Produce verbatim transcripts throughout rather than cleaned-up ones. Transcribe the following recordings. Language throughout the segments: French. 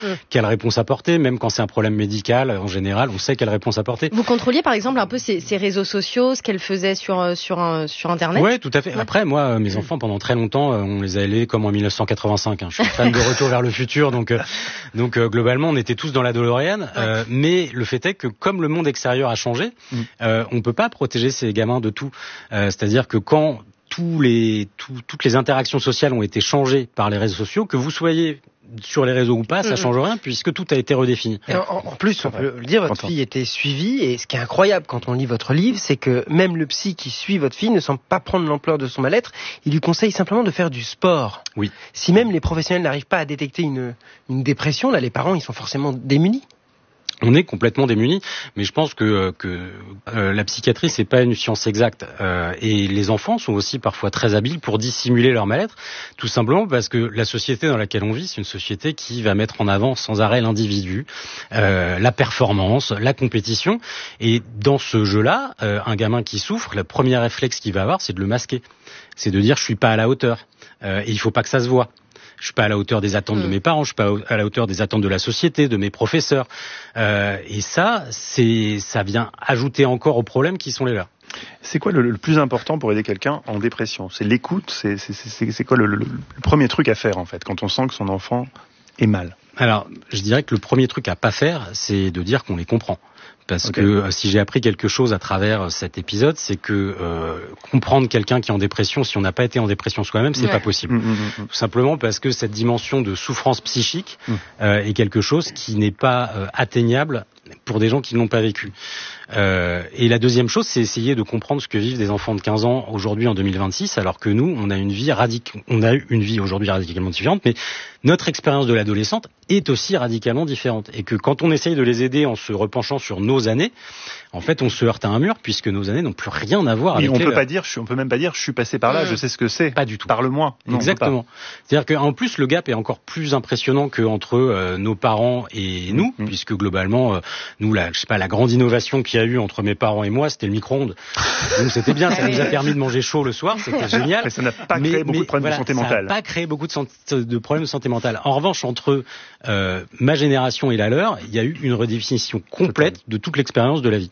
mmh. quelle réponse apporter, même quand c'est un problème médical, en général, on sait quelle réponse apporter. Vous contrôliez par exemple un peu ces, ces réseaux sociaux, ce qu'elles faisaient sur, sur, un, sur Internet ? Oui, tout à fait. Ouais. Après, moi, mes enfants, pendant très longtemps, on les a élevés comme en dix-neuf cent quatre-vingt-cinq. Hein. Je suis fan de Retour vers le futur, donc, euh, donc euh, globalement, on était tous dans la DeLorean. Ouais. Euh, mais le fait est que comme le monde extérieur a changé, mmh. euh, on peut pas protéger ces gamins de tout. Euh, c'est-à-dire que quand tous les, tout, toutes les interactions sociales ont été changées par les réseaux sociaux, que vous soyez sur les réseaux ou pas, ça change rien puisque tout a été redéfini. Et en, en plus, on peut le dire, votre fille était suivie et ce qui est incroyable quand on lit votre livre, c'est que même le psy qui suit votre fille ne semble pas prendre l'ampleur de son mal-être. Il lui conseille simplement de faire du sport. Oui. Si même les professionnels n'arrivent pas à détecter une, une dépression, là, les parents, ils sont forcément démunis. On est complètement démunis, mais je pense que, que euh, la psychiatrie c'est pas une science exacte euh, et les enfants sont aussi parfois très habiles pour dissimuler leur mal-être, tout simplement parce que la société dans laquelle on vit, c'est une société qui va mettre en avant sans arrêt l'individu, euh, la performance, la compétition, et dans ce jeu-là, euh, un gamin qui souffre, le premier réflexe qu'il va avoir, c'est de le masquer, c'est de dire je suis pas à la hauteur euh, et il faut pas que ça se voit. Je suis pas à la hauteur des attentes mmh. de mes parents, je suis pas à la hauteur des attentes de la société, de mes professeurs. Euh, et ça, c'est, ça vient ajouter encore aux problèmes qui sont les leurs. C'est quoi le, le plus important pour aider quelqu'un en dépression ? C'est l'écoute ? C'est, c'est, c'est, c'est quoi le, le, le premier truc à faire en fait quand on sent que son enfant est mal ? Alors, je dirais que le premier truc à pas faire, c'est de dire qu'on les comprend. Parce okay. que euh, si j'ai appris quelque chose à travers euh, cet épisode, c'est que euh, comprendre quelqu'un qui est en dépression, si on n'a pas été en dépression soi-même, c'est ouais. pas possible. Mmh, mmh, mmh. Tout simplement parce que cette dimension de souffrance psychique mmh. euh, est quelque chose qui n'est pas euh, atteignable pour des gens qui ne l'ont pas vécu. Euh, et la deuxième chose, c'est essayer de comprendre ce que vivent des enfants de quinze ans aujourd'hui en deux mille vingt-six, alors que nous, on a une vie radic- on a eu une vie aujourd'hui radicalement différente, mais notre expérience de l'adolescente est aussi radicalement différente. Et que quand on essaye de les aider en se repenchant sur nos années, en fait, on se heurte à un mur puisque nos années n'ont plus rien à voir mais avec on les peut pas dire, on peut même pas dire, je suis passé par là, mmh. je sais ce que c'est. Pas du tout. Parle-moi. Non, exactement. C'est-à-dire qu'en plus, le gap est encore plus impressionnant qu'entre euh, nos parents et nous, mmh. puisque globalement, euh, nous, la, je sais pas, la grande innovation qu'il y a eu entre mes parents et moi, c'était le micro-ondes. Donc c'était bien, ça nous a permis de manger chaud le soir, c'était génial. Mais ça n'a pas créé mais, beaucoup mais, de problèmes voilà, de santé mentale. Ça n'a pas créé beaucoup de, santé, de problèmes de santé mentale. En revanche, entre euh, ma génération et la leur, il y a eu une redéfinition complète de toute l'expérience de la vie.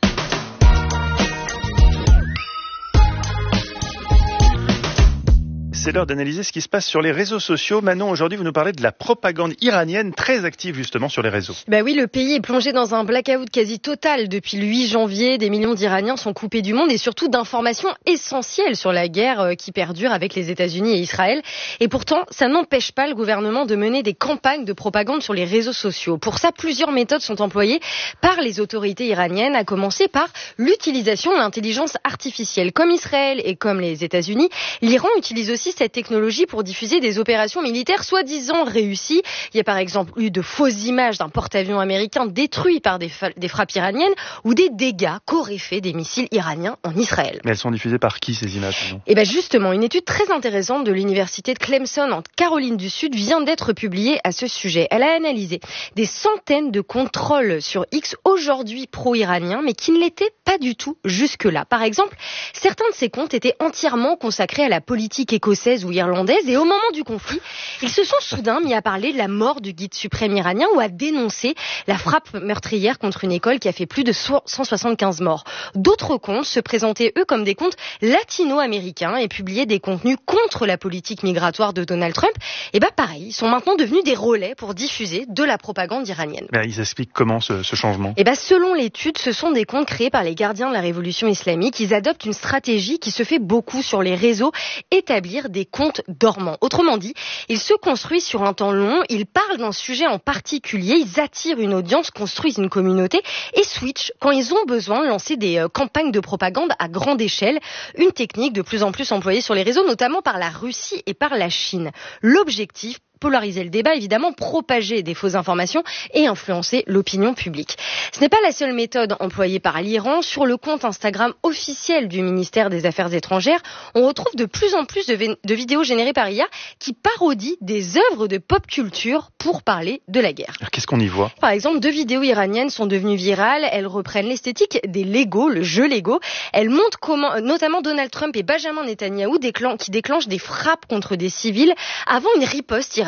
C'est l'heure d'analyser ce qui se passe sur les réseaux sociaux. Manon, aujourd'hui, vous nous parlez de la propagande iranienne très active justement sur les réseaux. Bah oui, le pays est plongé dans un blackout quasi total. Depuis le huit janvier, des millions d'Iraniens sont coupés du monde et surtout d'informations essentielles sur la guerre qui perdure avec les États-Unis et Israël. Et pourtant, ça n'empêche pas le gouvernement de mener des campagnes de propagande sur les réseaux sociaux. Pour ça, plusieurs méthodes sont employées par les autorités iraniennes, à commencer par l'utilisation de l'intelligence artificielle. Comme Israël et comme les États-Unis, l'Iran utilise aussi cette technologie pour diffuser des opérations militaires soi-disant réussies. Il y a par exemple eu de fausses images d'un porte-avions américain détruit par des, fa- des frappes iraniennes ou des dégâts qu'auraient fait des missiles iraniens en Israël. Mais elles sont diffusées par qui ces images ? Et bien justement, une étude très intéressante de l'université de Clemson en Caroline du Sud vient d'être publiée à ce sujet. Elle a analysé des centaines de contrôles sur X aujourd'hui pro-iraniens, mais qui ne l'étaient pas du tout jusque-là. Par exemple, certains de ces comptes étaient entièrement consacrés à la politique écossaise ou irlandaise et au moment du conflit, ils se sont soudain mis à parler de la mort du guide suprême iranien ou à dénoncer la frappe meurtrière contre une école qui a fait plus de cent soixante-quinze morts. D'autres comptes se présentaient eux comme des comptes latino-américains et publiaient des contenus contre la politique migratoire de Donald Trump. Et bah pareil, ils sont maintenant devenus des relais pour diffuser de la propagande iranienne. Mais ils expliquent comment ce, ce changement ? Et bah selon l'étude, ce sont des comptes créés par les gardiens de la révolution islamique. Ils adoptent une stratégie qui se fait beaucoup sur les réseaux, établir des comptes dormants. Autrement dit, ils se construisent sur un temps long, ils parlent d'un sujet en particulier, ils attirent une audience, construisent une communauté et switchent quand ils ont besoin de lancer des euh, campagnes de propagande à grande échelle, une technique de plus en plus employée sur les réseaux, notamment par la Russie et par la Chine. L'objectif, polariser le débat, évidemment, propager des fausses informations et influencer l'opinion publique. Ce n'est pas la seule méthode employée par l'Iran. Sur le compte Instagram officiel du ministère des Affaires étrangères, on retrouve de plus en plus de, v- de vidéos générées par I A qui parodient des œuvres de pop culture pour parler de la guerre. Alors, qu'est-ce qu'on y voit ? Par exemple, deux vidéos iraniennes sont devenues virales. Elles reprennent l'esthétique des Lego, le jeu Lego. Elles montrent comment, notamment Donald Trump et Benjamin Netanyahou, déclen- qui déclenchent des frappes contre des civils avant une riposte iranienne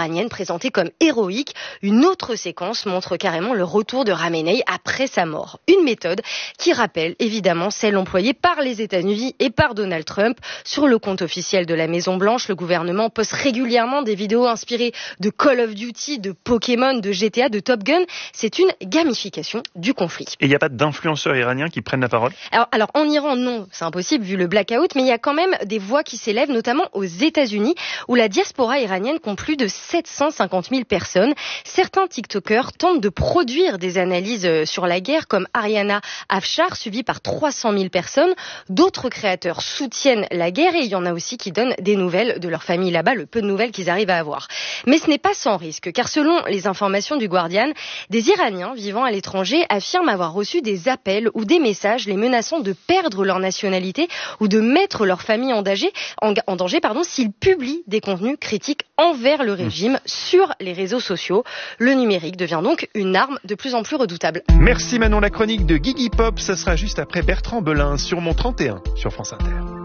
iranienne présentée comme héroïque. Une autre séquence montre carrément le retour de Khamenei après sa mort. Une méthode qui rappelle évidemment celle employée par les États-Unis et par Donald Trump. Sur le compte officiel de la Maison-Blanche, le gouvernement poste régulièrement des vidéos inspirées de Call of Duty, de Pokémon, de G T A, de Top Gun. C'est une gamification du conflit. Et il n'y a pas d'influenceurs iraniens qui prennent la parole ? Alors, alors en Iran, non, c'est impossible vu le blackout, mais il y a quand même des voix qui s'élèvent, notamment aux États-Unis, où la diaspora iranienne compte plus de sept cent cinquante mille personnes. Certains TikTokers tentent de produire des analyses sur la guerre, comme Ariana Afshar, suivie par trois cent mille personnes. D'autres créateurs soutiennent la guerre et il y en a aussi qui donnent des nouvelles de leur famille là-bas, le peu de nouvelles qu'ils arrivent à avoir. Mais ce n'est pas sans risque, car selon les informations du Guardian, des Iraniens vivant à l'étranger affirment avoir reçu des appels ou des messages les menaçant de perdre leur nationalité ou de mettre leur famille en danger, en, en danger pardon, s'ils publient des contenus critiques envers le régime sur les réseaux sociaux. Le numérique devient donc une arme de plus en plus redoutable. Merci Manon, la chronique de Guigui Pop, ce sera juste après Bertrand Belin sur Mon trente et un sur France Inter.